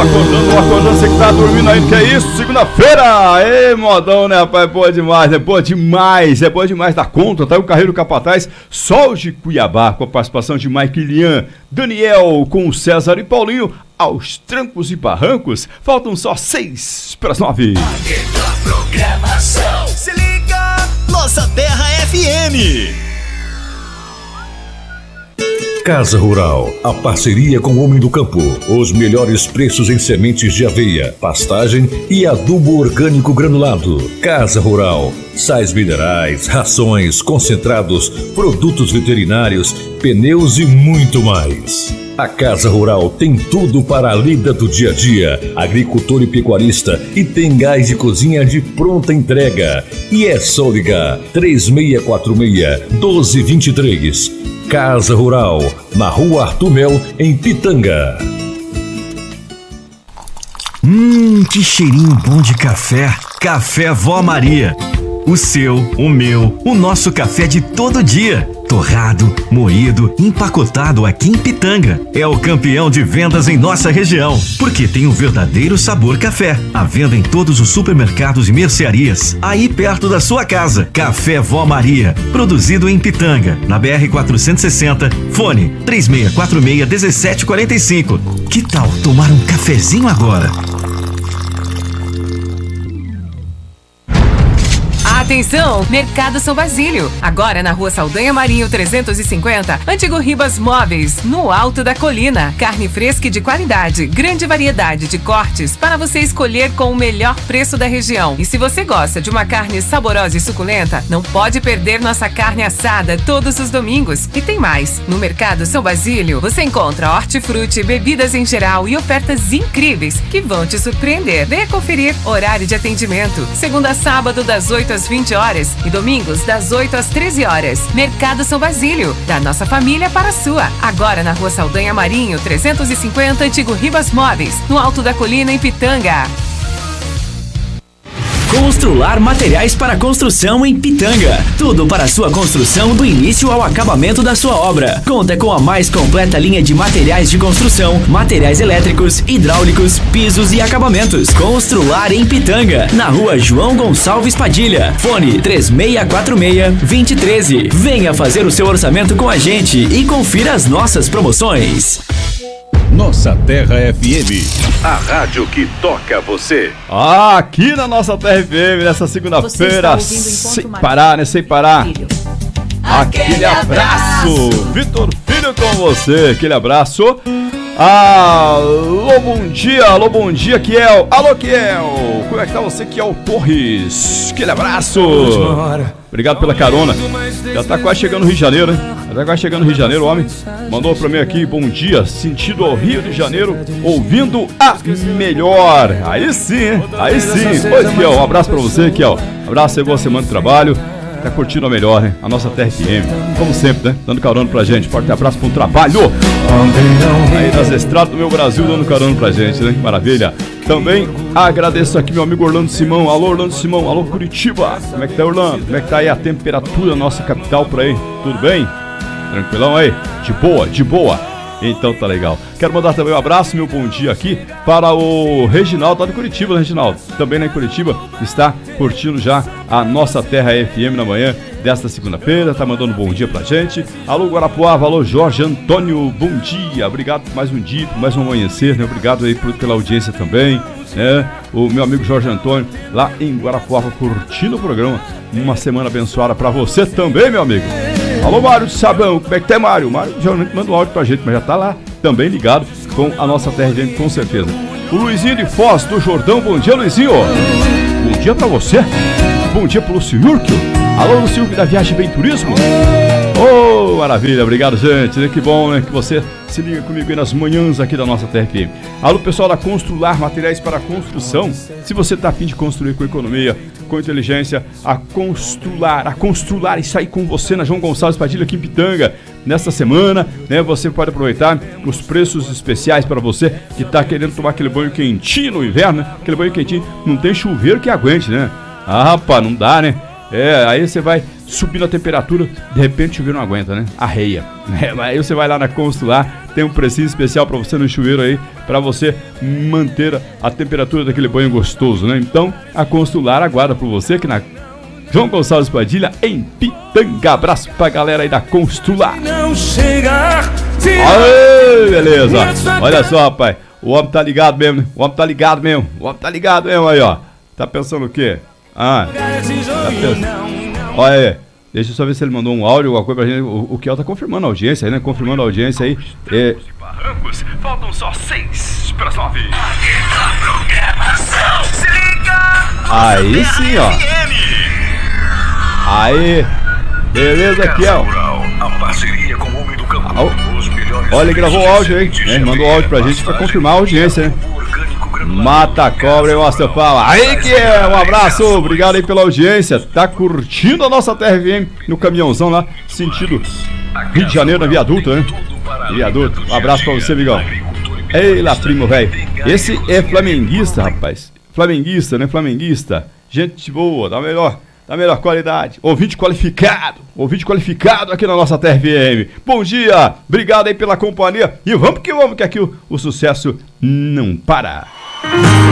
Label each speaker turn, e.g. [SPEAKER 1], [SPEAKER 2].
[SPEAKER 1] acordando, você que tá dormindo ainda, que é isso? Segunda-feira! Ê, modão, né, rapaz? Boa demais, né? Boa demais da conta, tá? O Carreiro Capataz, Sol de Cuiabá, com a participação de Mike e Lian, Daniel, com César e Paulinho, aos trancos e barrancos. Faltam só 6 para as 9.
[SPEAKER 2] Programação. Se liga, Nossa Terra FM.
[SPEAKER 3] Casa Rural, a parceria com o Homem do Campo. Os melhores preços em sementes de aveia, pastagem e adubo orgânico granulado. Casa Rural, sais minerais, rações, concentrados, produtos veterinários, pneus e muito mais. A Casa Rural tem tudo para a lida do dia a dia, agricultor e pecuarista, e tem gás de cozinha de pronta entrega. E é só ligar 3646-1223. Casa Rural, na Rua Arthur Mel, em Pitanga.
[SPEAKER 4] Que cheirinho bom de café. Café Vó Maria. O seu, o meu, o nosso café de todo dia. Torrado, moído, empacotado aqui em Pitanga. É o campeão de vendas em nossa região, porque tem um verdadeiro sabor café. À venda em todos os supermercados e mercearias, aí perto da sua casa. Café Vó Maria, produzido em Pitanga, na BR-460, fone 3646-1745. Que tal tomar um cafezinho agora?
[SPEAKER 5] Atenção, Mercado São Basílio. Agora na Rua Saldanha Marinho 350, Antigo Ribas Móveis, no alto da colina. Carne fresca e de qualidade, grande variedade de cortes para você escolher com o melhor preço da região. E se você gosta de uma carne saborosa e suculenta, não pode perder nossa carne assada todos os domingos. E tem mais, no Mercado São Basílio você encontra hortifruti, bebidas em geral e ofertas incríveis que vão te surpreender. Venha conferir horário de atendimento, segunda a sábado das 8 às 20 horas e domingos das 8 às 13 horas. Mercado São Basílio, da nossa família para a sua. Agora na Rua Saldanha Marinho 350, Antigo Ribas Móveis, no alto da colina em Pitanga.
[SPEAKER 2] Constrular materiais para construção em Pitanga. Tudo para sua construção do início ao acabamento da sua obra. Conta com a mais completa linha de materiais de construção, materiais elétricos, hidráulicos, pisos e acabamentos. Constrular em Pitanga, na Rua João Gonçalves Padilha. Fone 3646-2013. Venha fazer o seu orçamento com a gente e confira as nossas promoções.
[SPEAKER 3] Nossa Terra FM, a rádio que toca você.
[SPEAKER 1] Aqui na Nossa Terra FM, nessa segunda-feira, sem parar, né? Sem parar. Aquele abraço. Vitor Filho com você, aquele abraço. Alô, bom dia, Kiel. Alô, Kiel. Como é que tá você, Kiel Torres? Aquele abraço. Obrigado pela carona. Já tá quase chegando no Rio de Janeiro, hein? Já tá quase chegando no Rio de Janeiro, o homem mandou pra mim aqui, bom dia, sentido ao Rio de Janeiro, ouvindo a melhor. Aí sim, hein? Aí sim. Pois, Kiel, um abraço pra você, Kiel. Abraço aí, boa semana de trabalho. Tá curtindo a melhor, né? A nossa Terra FM. Como sempre, né? Dando carona pra gente. Forte abraço pro trabalho. Aí nas estradas do meu Brasil, dando carona pra gente, né? Maravilha. Também agradeço aqui meu amigo Orlando Simão. Alô, Orlando Simão. Alô, Curitiba. Como é que tá, Orlando? Como é que tá aí a temperatura da nossa capital por aí? Tudo bem? Tranquilão aí? De boa, de boa. Então tá legal. Quero mandar também um abraço, meu bom dia aqui para o Reginaldo, lá de Curitiba, né, Reginaldo? Também lá em Curitiba, está curtindo já a Nossa Terra FM na manhã desta segunda-feira, tá mandando um bom dia pra gente. Alô, Guarapuava, alô, Jorge Antônio, bom dia. Obrigado por mais um dia, por mais um amanhecer, né? Obrigado aí pela audiência também, né? O meu amigo Jorge Antônio, lá em Guarapuava, curtindo o programa. Uma semana abençoada pra você também, meu amigo. Alô, Mário de Sabão, como é que tá, Mário? Mário já manda um áudio pra gente, mas já tá lá também ligado com a Nossa Terra FM, com certeza. O Luizinho de Foz do Jordão, bom dia, Luizinho. Bom dia pra você. Bom dia pro Lúcio Yurkio. Alô, Lúcio da Viagem Bem Turismo. Oh, maravilha, obrigado, gente, né? Que bom, né? Que você se liga comigo aí nas manhãs aqui da Nossa Terra FM. Alô, pessoal da Constrular, materiais para construção. Se você tá a fim de construir com economia, com inteligência, a Constrular, isso aí com você na João Gonçalves Padilha aqui em Pitanga. Nesta semana, né, você pode aproveitar os preços especiais para você que tá querendo tomar aquele banho quentinho no inverno, né? Aquele banho quentinho, não tem chuveiro que aguente, né? Ah, rapaz, não dá, né? Aí você vai subindo a temperatura, de repente o chuveiro não aguenta, né? Arreia. Aí você vai lá na Constrular, tem um precinho especial para você no chuveiro aí, para você manter a temperatura daquele banho gostoso, né? Então, a Constrular aguarda por você aqui na João Gonçalves Padilha, em Pitanga. Abraço pra galera aí da Constrular. Aê, beleza. Olha só, rapaz. O homem tá ligado mesmo, né? O homem tá ligado mesmo aí, ó. Tá pensando o quê? Tá pensando... Olha aí, deixa eu só ver se ele mandou um áudio, alguma coisa pra gente. O Kiel tá confirmando a audiência aí, né? Confirmando a audiência aí.
[SPEAKER 6] Faltam só 6 para 9.
[SPEAKER 1] Aí sim, ó. Aí, beleza, Kiel.
[SPEAKER 3] A parceria com o Homem do Campo.
[SPEAKER 1] Olha, ele gravou o áudio aí, né? Mandou áudio pra gente pra confirmar a audiência, né? Mata a cobra e mostra fala. Aí, Kiel, um abraço, obrigado aí pela audiência. Tá curtindo a nossa TRVM no caminhãozão lá, sentido Rio de Janeiro, na Viaduto, né? Viaduto, um abraço pra você, amigão. Ei lá, primo, velho. Esse é flamenguista, rapaz. Flamenguista, né? Flamenguista. Gente boa, da melhor qualidade. Ouvinte qualificado aqui na nossa TRVM. Bom dia, obrigado aí pela companhia. E vamos que aqui o sucesso não para.